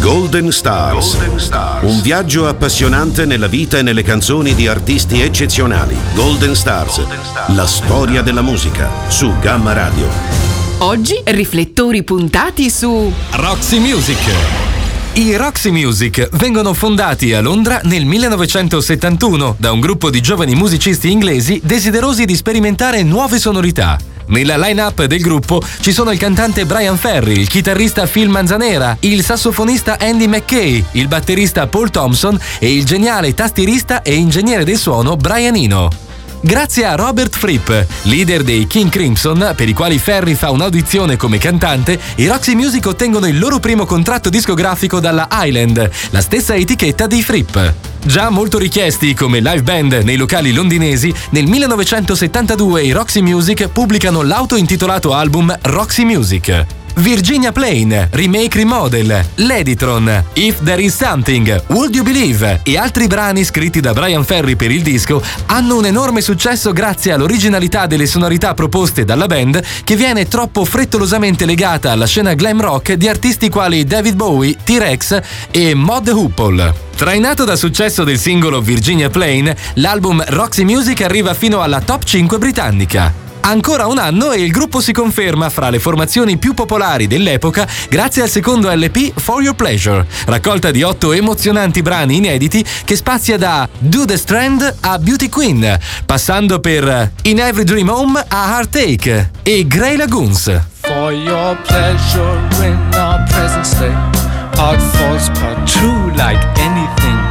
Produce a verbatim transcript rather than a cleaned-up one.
Golden Stars. Golden Stars. Un viaggio appassionante nella vita e nelle canzoni di artisti eccezionali. Golden Stars. Golden Stars. La storia della musica su Gamma Radio. Oggi riflettori puntati su Roxy Music. I Roxy Music vengono fondati a Londra nel millenovecentosettantuno da un gruppo di giovani musicisti inglesi desiderosi di sperimentare nuove sonorità. Nella line-up del gruppo ci sono il cantante Bryan Ferry, il chitarrista Phil Manzanera, il sassofonista Andy McKay, il batterista Paul Thompson e il geniale tastierista e ingegnere del suono Brian Eno. Grazie a Robert Fripp, leader dei King Crimson, per i quali Ferry fa un'audizione come cantante, i Roxy Music ottengono il loro primo contratto discografico dalla Island, la stessa etichetta di Fripp. Già molto richiesti come live band nei locali londinesi, nel millenovecentosettantadue i Roxy Music pubblicano l'auto-intitolato album Roxy Music. Virginia Plain, Remake Remodel, L'Editron, If There Is Something, Would You Believe e altri brani scritti da Bryan Ferry per il disco hanno un enorme successo grazie all'originalità delle sonorità proposte dalla band, che viene troppo frettolosamente legata alla scena glam rock di artisti quali David Bowie, T-Rex e Mod Hoople. Trainato dal successo del singolo Virginia Plain, l'album Roxy Music arriva fino alla top cinque britannica. Ancora un anno e il gruppo si conferma fra le formazioni più popolari dell'epoca grazie al secondo L P For Your Pleasure, raccolta di otto emozionanti brani inediti che spazia da Do the Strand a Beauty Queen, passando per In Every Dream Home a Heartache e Grey Lagoons. For your pleasure in our present state, art falls but true like anything.